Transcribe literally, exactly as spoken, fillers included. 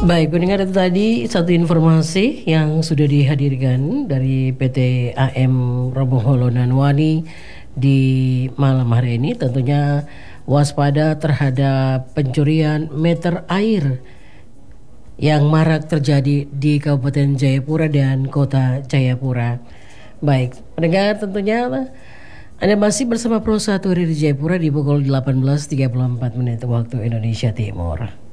Baik, pendengar, itu tadi satu informasi yang sudah dihadirkan dari P T A M Robo Holo Nanwani di malam hari ini. Tentunya waspada terhadap pencurian meter air yang marak terjadi di Kabupaten Jayapura dan Kota Jayapura. Baik, pendengar, tentunya Anda masih bersama Pro satu di Jayapura di pukul delapan belas tiga puluh empat menit waktu Indonesia Timur.